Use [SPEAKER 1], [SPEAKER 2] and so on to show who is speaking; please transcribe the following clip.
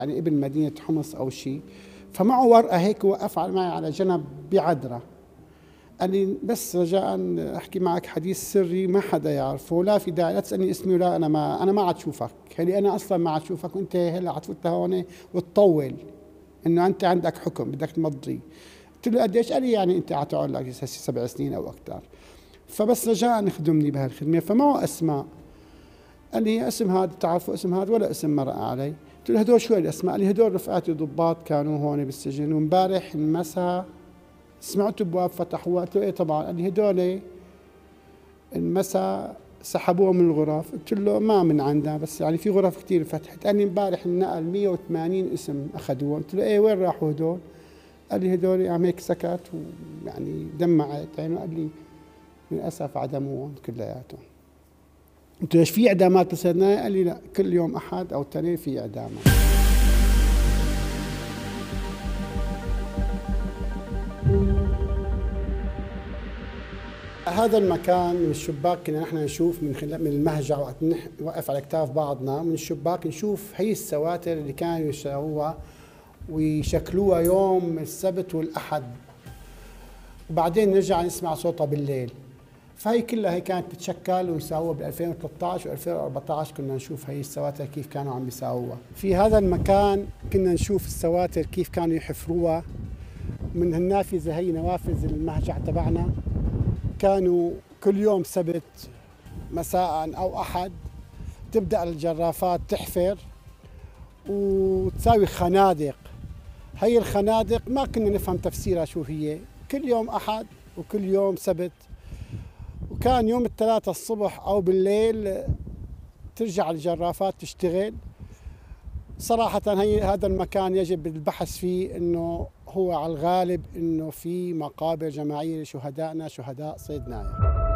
[SPEAKER 1] يعني ابن مدينة حمص أو شيء، فمعه ورقة هيك وقف معي على جنب بعذرة، قال لي بس رجاء أحكي معك حديث سري ما حدا يعرفه، لا في داعي لا تسألني اسمي ولا أنا ما عاد شوفك، هلي أنا أصلا ما عاد شوفك وأنت هلا عاد تفوت لهون وتطول إنه أنت عندك حكم بدك تمضي. قلت له قديش؟ قال لي يعني أنت عاد تقعد لك 7 سنين أو أكثر، فبس رجاء اخدمني بهالخدمة. فمعه أسماء، قال لي اسم هذا تعرفوا اسم هذا ولا اسم مرق علي؟ قلت له هدول شو الاسماء؟ قال لي هدول رفقاتي ضباط كانوا هون بالسجن وامبارح المساء سمعت ابواب فتحوها. قلت له ايه طبعا. قال لي هدول المساء سحبوهم من الغرف. قلت له ما من عندنا بس يعني في غرف كثير فتحت. قال لي امبارح النقل 180 اسم اخذوهم. قلت له ايه وين راحوا هدول؟ قال لي هدول عم هيك سكت ويعني دمعت عينه. قال لي للاسف عدموهم كلياتهم. قلت له ايش في اعدامات بصيرنا؟ قال لي لا كل يوم احد او اثنين في اعدامات. هذا المكان من الشباك كنا نحن نشوف من المهجع وقت نوقف على كتاف بعضنا من الشباك نشوف هي السواتر اللي كانوا يشتروها ويشكلوها يوم السبت والاحد، وبعدين نرجع نسمع صوتها بالليل. فهي كلها هي كانت تتشكل ويساووها بال 2013 و 2014 كنا نشوف هي السواتر كيف كانوا عم يساووها. في هذا المكان كنا نشوف السواتر كيف كانوا يحفروها من هالنافذة، هي نوافذ المهجع تبعنا. كانوا كل يوم سبت مساء أو أحد تبدأ الجرافات تحفر وتساوي خنادق. هي الخنادق ما كنا نفهم تفسيرها شو هي، كل يوم أحد وكل يوم سبت، وكان يوم الثلاثاء الصبح أو بالليل ترجع الجرافات تشتغل. صراحة هذا المكان يجب البحث فيه، إنه هو على الغالب إنه في مقابر جماعية لشهدائنا شهداء صيد نايا.